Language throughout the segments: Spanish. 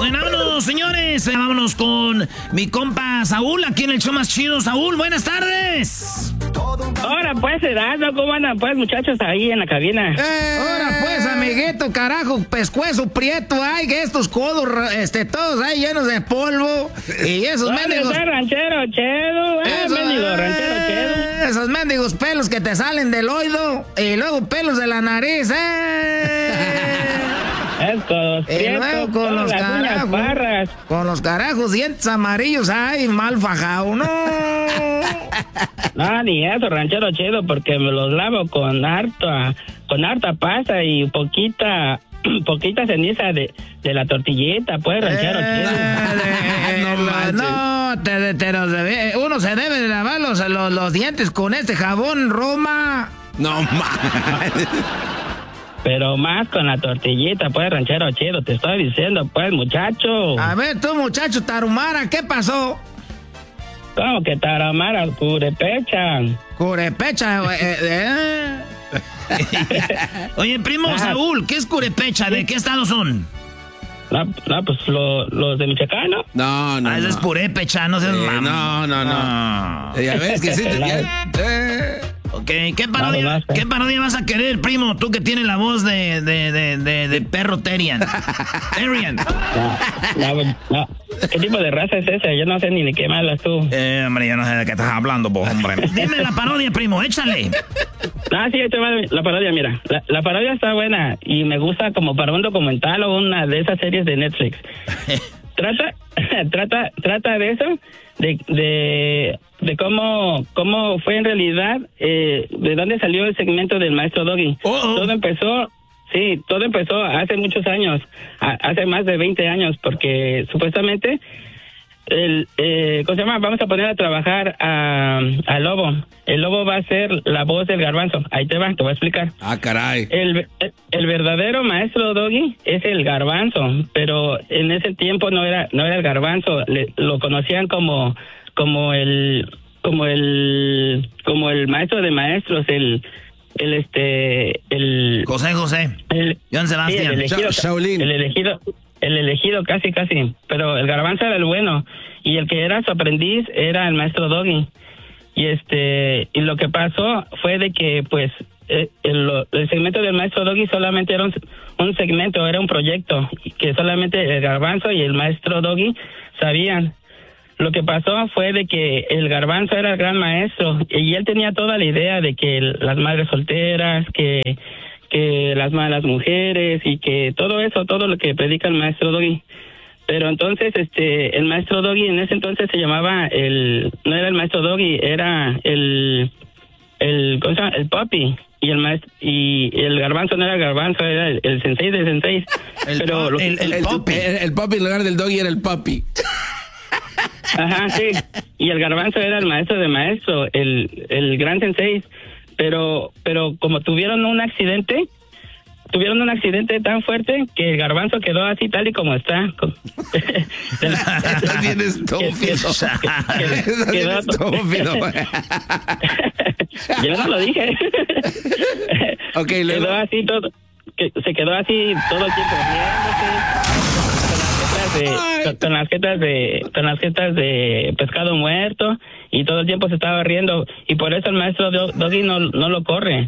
Bueno, vámonos, señores. Vámonos con mi compa Saúl, aquí en el show más chido. Saúl, buenas tardes. Ahora pues, Erasmo, ¿cómo andan pues, muchachos, ahí en la cabina? Ahora pues, amiguito, carajo, pescuezo prieto, ay, que estos codos, todos ahí llenos de polvo. Y esos mendigos... ranchero chedo, ranchero chedo. Esos mendigos pelos que te salen del oído y luego pelos de la nariz, Y luego con los carajos, dientes amarillos, ay, mal fajado, no. No, ni eso, ranchero chedo, porque me los lavo con harta pasta y poquita ceniza de la tortillita, pues, ranchero chedo. Uno se debe de lavar los dientes con este jabón Roma. No mames. Pero más con la tortillita, pues, ranchero chido, te estoy diciendo, pues, muchacho. A ver, tú, muchacho Tarumara, ¿qué pasó? ¿Cómo que Tarumara? Curepecha. Curepecha, Oye, primo Saúl, ¿qué es Curepecha? ¿De qué estado son? No, pues los de Michoacán, ¿no? No. Eso es Purépecha, no seas No. Ya ves que sí. Ok, ¿qué parodia vas a querer, primo? Tú que tienes la voz de perro Terian. Terian. No. ¿Qué tipo de raza es esa? Yo no sé ni de qué me hablas tú. Hombre, yo no sé de qué estás hablando, vos, hombre. Dime la parodia, primo, échale. Sí, la parodia, mira. La parodia está buena y me gusta como para un documental o una de esas series de Netflix. Trata de eso, de cómo fue en realidad, de dónde salió el segmento del maestro Doggy. Todo empezó hace muchos años, hace más de 20 años, porque supuestamente ¿cómo se llama? Vamos a poner a trabajar al Lobo. El Lobo va a ser la voz del Garbanzo. Ahí te voy a explicar. Caray. El verdadero maestro Doggy es el Garbanzo, pero en ese tiempo no era el Garbanzo. Lo conocían como el maestro de maestros, el José. Joan Sebastián. El elegido casi, pero el Garbanzo era el bueno y el que era su aprendiz era el maestro Doggy. Y lo que pasó fue de que pues el segmento del maestro Doggy solamente era un segmento, era un proyecto que solamente el Garbanzo y el maestro Doggy sabían. Lo que pasó fue de que el Garbanzo era el gran maestro y él tenía toda la idea de que las madres solteras, que las malas mujeres y que todo lo que predica el maestro Doggy. Pero entonces el maestro Doggy en ese entonces se llamaba no era el maestro Doggy, era el ¿cómo se llama? El Papi. Y el Garbanzo no era el Garbanzo, era el sensei de senseis. El Papi en lugar del Doggy era el Papi. Ajá, sí. Y el Garbanzo era el maestro de maestro, el gran sensei. Pero como tuvieron un accidente tan fuerte que el Garbanzo quedó así tal y como está. Estás bien estúpido. Quedó estúpido. Yo no lo dije. Okay, luego. Quedó así todo. Se quedó así todo el tiempo riéndose, con las jetas de pescado muerto, y todo el tiempo se estaba riendo, y por eso el maestro Doggy no lo corre.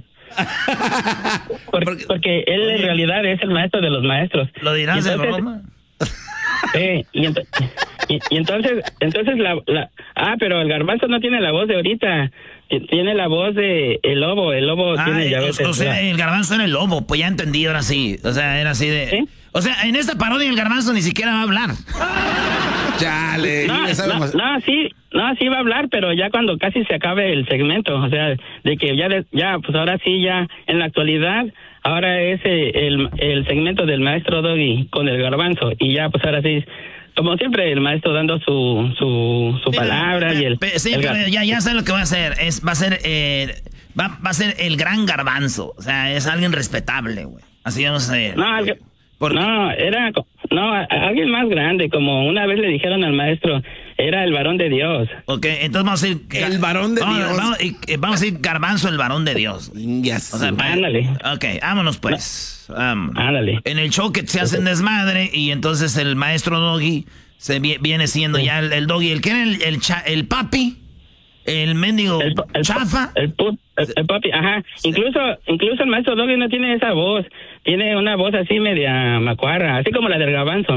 Porque él en realidad es el maestro de los maestros. ¿Lo dirás de broma? Y entonces pero el Garbanzo no tiene la voz de ahorita, tiene la voz de el Lobo. El Lobo tiene llaves. O sea, el Garbanzo era el Lobo, pues ya entendí, ahora sí. O sea, era así de... ¿Sí? O sea, en esta parodia el Garbanzo ni siquiera va a hablar. Chale. Sí va a hablar, pero ya cuando casi se acabe el segmento, o sea, de que ya pues ahora sí, ya en la actualidad, ahora es el segmento del maestro Doggy con el Garbanzo, y ya pues ahora sí, como siempre, el maestro dando su palabra y pero ya sé lo que va a hacer, va a ser el gran Garbanzo, o sea, es alguien respetable, güey, así vamos a ver. Alguien más grande, como una vez le dijeron al maestro, era el varón de Dios. Ok, entonces vamos a ir... El varón de Dios. Vamos a ir Garbanzo, el varón de Dios. Yes. O sea, ándale. Ok, vámonos pues. Ándale. En el show que se hacen desmadre y entonces el maestro Doggy viene siendo ya el Doggy. ¿El que era el papi? El mendigo chafa. El papi, ajá. Incluso el maestro Doggy no tiene esa voz. Tiene una voz así media macuarra, así como la del Garbanzo.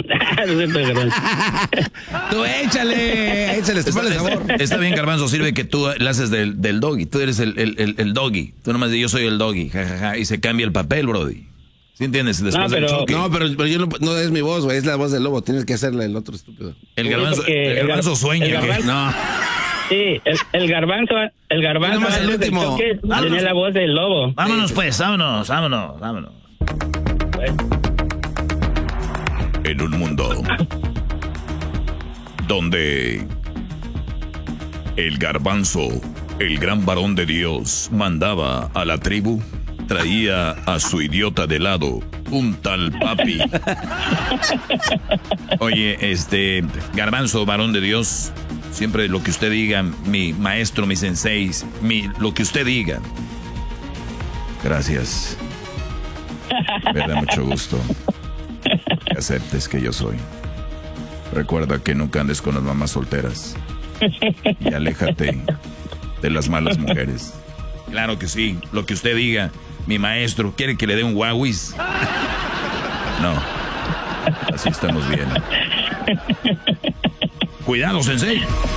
Tú échale, sabor. Está bien, Garbanzo, sirve que tú le haces del Doggy. Tú eres el Doggy. Tú nomás dices, yo soy el Doggy, jajaja. Y se cambia el papel, brody. ¿Sí entiendes? Después del choque. No, pero yo no es mi voz, güey. Es la voz del lobo. Tienes que hacerle el otro estúpido. El Garbanzo sueña. No. Sí, el garbanzo más el último. Tenía la voz del lobo. Vámonos pues, vámonos. En un mundo donde el Garbanzo, el gran varón de Dios, mandaba a la tribu, traía a su idiota de lado, un tal papi. Oye, Garbanzo, varón de Dios, siempre lo que usted diga, mi maestro, mi sensei, lo que usted diga. Gracias. Me da mucho gusto que aceptes que yo soy. Recuerda que nunca andes con las mamás solteras. Y aléjate de las malas mujeres. Claro que sí, lo que usted diga. Mi maestro, ¿quiere que le dé un guauis? No. Así estamos bien. Cuidado, sensei.